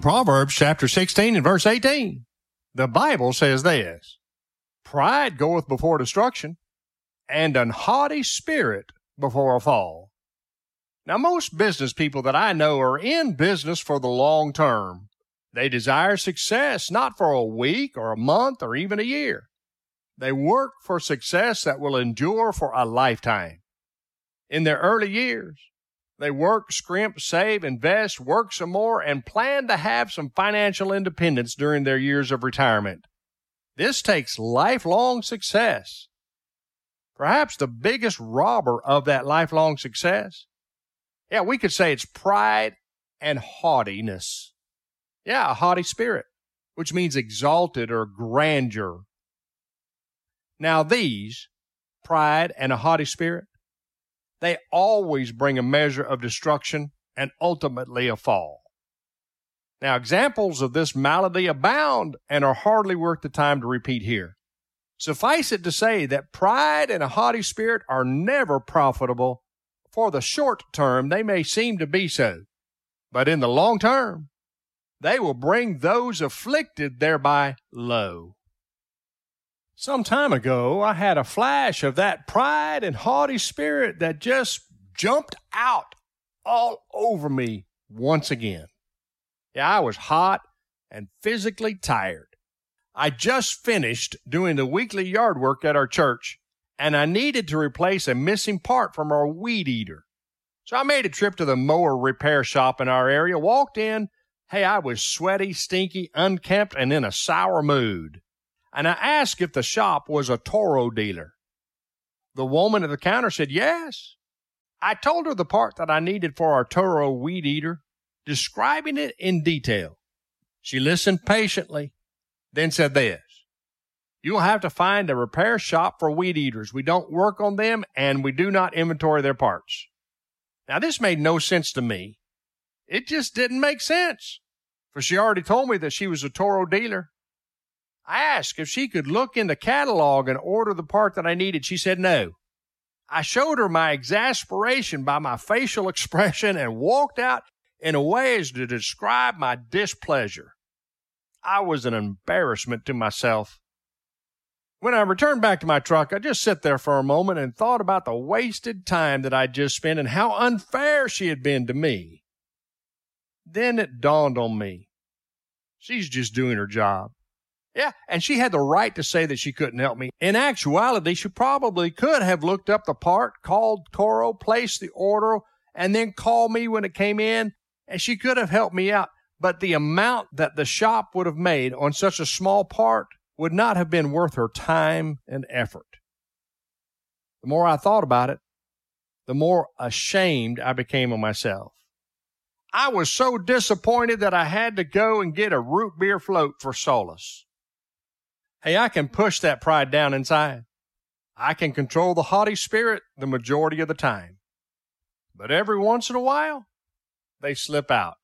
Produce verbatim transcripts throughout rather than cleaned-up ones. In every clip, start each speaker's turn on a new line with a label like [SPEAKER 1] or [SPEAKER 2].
[SPEAKER 1] Proverbs chapter sixteen and verse eighteen. The Bible says this, "Pride goeth before destruction, and an haughty spirit before a fall." Now, most business people that I know are in business for the long term. They desire success not for a week or a month or even a year. They work for success that will endure for a lifetime. In their early years, they work, scrimp, save, invest, work some more, and plan to have some financial independence during their years of retirement. This takes lifelong success. Perhaps the biggest robber of that lifelong success, yeah, we could say it's pride and haughtiness. Yeah, a haughty spirit, which means exalted or grandeur. Now these, pride and a haughty spirit, they always bring a measure of destruction and ultimately a fall. Now, examples of this malady abound and are hardly worth the time to repeat here. Suffice it to say that pride and a haughty spirit are never profitable. For the short term, they may seem to be so, but in the long term, they will bring those afflicted thereby low. Some time ago, I had a flash of that pride and haughty spirit that just jumped out all over me once again. Yeah, I was hot and physically tired. I just finished doing the weekly yard work at our church, and I needed to replace a missing part from our weed eater. So I made a trip to the mower repair shop in our area, walked in. Hey, I was sweaty, stinky, unkempt, and in a sour mood. And I asked if the shop was a Toro dealer. The woman at the counter said yes. I told her the part that I needed for our Toro weed eater, describing it in detail. She listened patiently, then said this, "You'll have to find a repair shop for weed eaters. We don't work on them, and we do not inventory their parts." Now, this made no sense to me. It just didn't make sense, for she already told me that she was a Toro dealer. I asked if she could look in the catalog and order the part that I needed. She said no. I showed her my exasperation by my facial expression and walked out in a way as to describe my displeasure. I was an embarrassment to myself. When I returned back to my truck, I just sat there for a moment and thought about the wasted time that I'd just spent and how unfair she had been to me. Then it dawned on me. She's just doing her job. Yeah, and she had the right to say that she couldn't help me. In actuality, she probably could have looked up the part, called Toro, placed the order, and then called me when it came in, and she could have helped me out. But the amount that the shop would have made on such a small part would not have been worth her time and effort. The more I thought about it, the more ashamed I became of myself. I was so disappointed that I had to go and get a root beer float for solace. Hey, I can push that pride down inside. I can control the haughty spirit the majority of the time. But every once in a while, they slip out.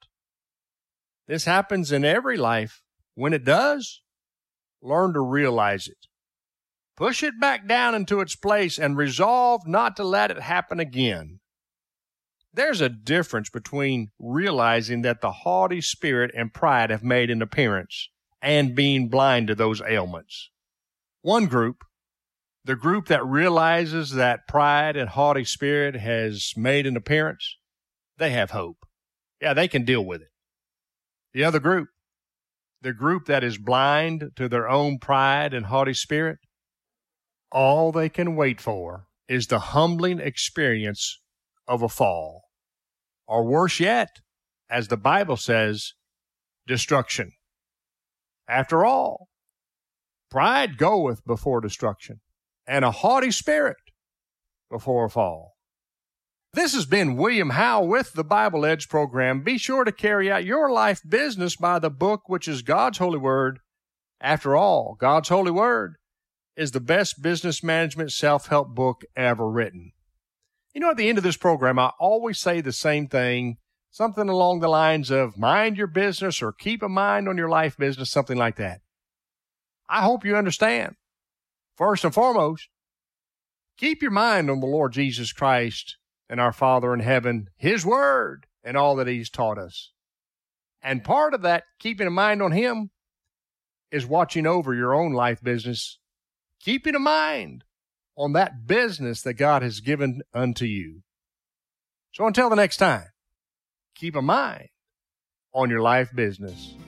[SPEAKER 1] This happens in every life. When it does, learn to realize it. Push it back down into its place and resolve not to let it happen again. There's a difference between realizing that the haughty spirit and pride have made an appearance and being blind to those ailments. One group, the group that realizes that pride and haughty spirit has made an appearance, they have hope. Yeah, they can deal with it. The other group, the group that is blind to their own pride and haughty spirit, all they can wait for is the humbling experience of a fall. Or worse yet, as the Bible says, destruction. After all, pride goeth before destruction, and a haughty spirit before a fall. This has been William Howe with the Bible Edge program. Be sure to carry out your life business by the book, which is God's Holy Word. After all, God's Holy Word is the best business management self-help book ever written. You know, at the end of this program, I always say the same thing, something along the lines of mind your business or keep a mind on your life business, something like that. I hope you understand. First and foremost, keep your mind on the Lord Jesus Christ and our Father in heaven, His Word, and all that He's taught us. And part of that, keeping a mind on Him, is watching over your own life business, keeping a mind on that business that God has given unto you. So until the next time, keep a mind on your life business.